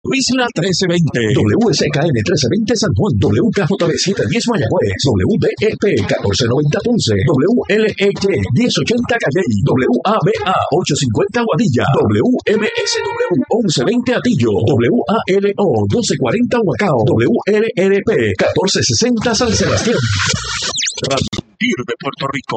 Isla 1320, WSKN 1320 San Juan, WKJB 710 Mayagüez, WDEP 1490 Ponce, WLEY 1080 Calley, WABA 850 Guadilla, WMSW 1120 Atillo, WALO 1240 Huacao, WLRP 1460 San Sebastián. Transmitir de Puerto Rico.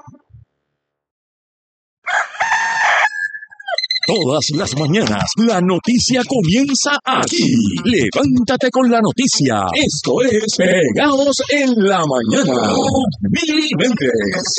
Todas las mañanas, la noticia comienza aquí. Levántate con la noticia. Esto es Pegados en la Mañana. Mili Méndez.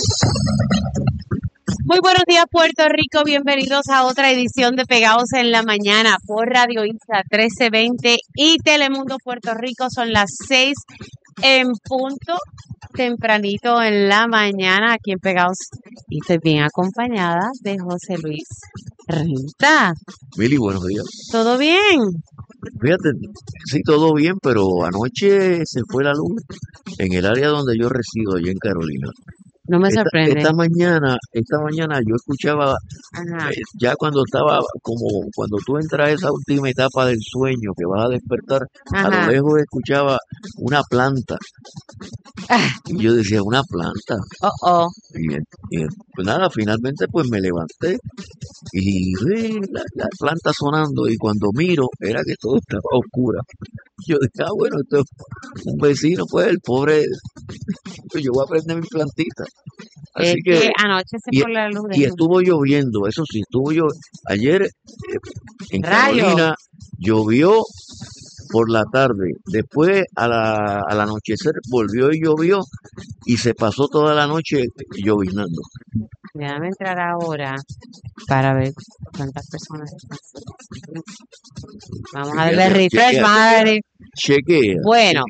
Muy buenos días, Puerto Rico. Bienvenidos a otra edición de Pegados en la Mañana por Radio Isla 1320 y Telemundo Puerto Rico. Son las 6 en punto, tempranito en la mañana aquí en Pegados. Y estoy bien acompañada de José Luis Renta. Mili, buenos días. ¿Todo bien? Fíjate, sí, todo bien, pero anoche se fue la luz en el área donde yo resido, allá en Carolina. No me sorprende. Esta mañana yo escuchaba, ya cuando estaba, como cuando tú entras a esa última etapa del sueño que vas a despertar, a lo lejos escuchaba una planta. Y yo decía, ¿una planta? Y pues nada, finalmente pues me levanté y vi la planta sonando, y cuando miro era que todo estaba oscura. Yo dije, bueno, esto es un vecino, pues el pobre, pues yo voy a prender mi plantita. Así que anoche se fue la luz. Y estuvo lloviendo, eso sí, ayer en Carolina llovió por la tarde, después al anochecer volvió y llovió, y se pasó toda la noche llovinando. Déjame entrar ahora para ver cuántas personas están. Vamos a darle refresh, madre. Chequea. Bueno,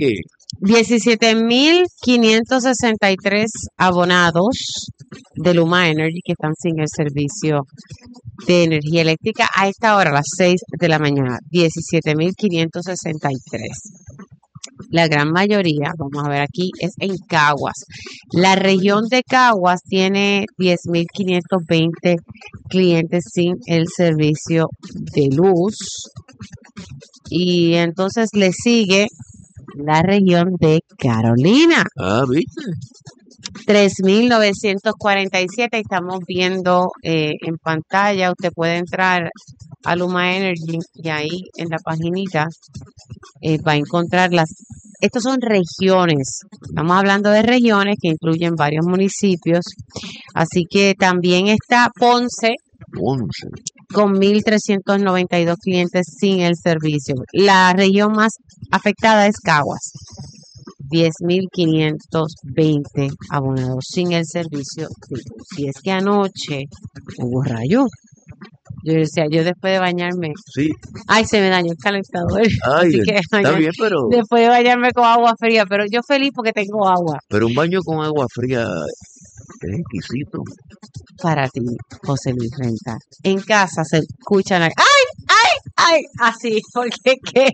17,563 abonados de Luma Energy que están sin el servicio de energía eléctrica a esta hora, a las 6 de la mañana. 17,563. La gran mayoría, vamos a ver aquí, es en Caguas. La región de Caguas tiene 10,520 clientes sin el servicio de luz. Y entonces le sigue la región de Carolina. ¿Viste? 3,947. Estamos viendo en pantalla. Usted puede entrar a Luma Energy y ahí en la paginita va a encontrar estos son regiones. Estamos hablando de regiones que incluyen varios municipios. Así que también está Ponce. Con 1,392 clientes sin el servicio. La región más afectada es Caguas. 10,520 abonados sin el servicio. Si es que anoche hubo rayo. Yo decía, yo después de bañarme. Sí. Ay, se me dañó el calentador. Así que está bien, pero. Después de bañarme con agua fría, pero yo feliz porque tengo agua. Pero un baño con agua fría es exquisito. Para ti, José Luis Renta. En casa se escuchan. ¡Ay! Así, porque qué.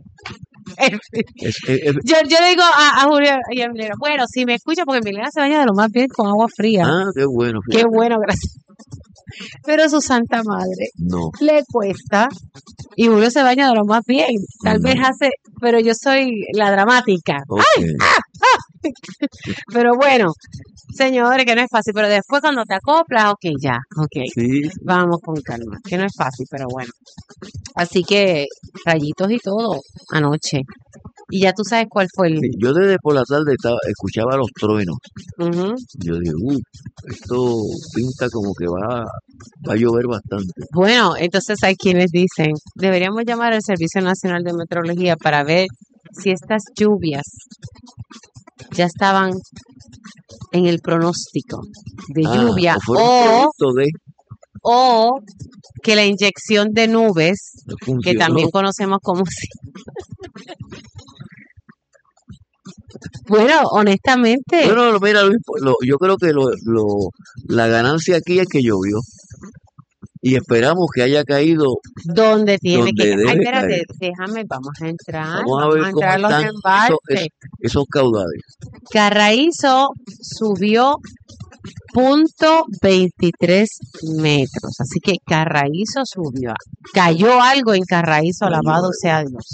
Yo le digo a Julio y a Milena, bueno, si me escucha, porque Milena se baña de lo más bien con agua fría. Qué bueno. Qué bueno, gracias. Pero su santa madre no le cuesta, y Julio se baña de lo más bien. Tal vez pero yo soy la dramática. Okay. Pero bueno, señores, que no es fácil, pero después cuando te acoplas, ok, sí. Vamos con calma, que no es fácil, pero bueno. Así que rayitos y todo anoche. Y ya tú sabes cuál fue el... Sí, yo desde por la tarde escuchaba los truenos. Yo dije, esto pinta como que va a llover bastante. Bueno, entonces hay quienes dicen, deberíamos llamar al Servicio Nacional de Meteorología para ver si estas lluvias ya estaban en el pronóstico de lluvia o que la inyección de nubes, que también conocemos como si... Bueno, honestamente. Bueno, mira, yo creo que la ganancia aquí es que llovió. Y esperamos que haya caído donde tiene que. Ay, espérate, caer. Déjame, vamos a entrar. Vamos a ver cómo están esos caudales. Carraízo subió .23 metros. Así que Carraízo subió. Cayó algo en Carraízo, alabado sea Dios.